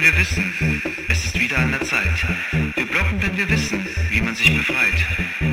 wir wissen, es ist wieder an der Zeit. Wir blocken, wenn wir wissen, wie man sich befreit.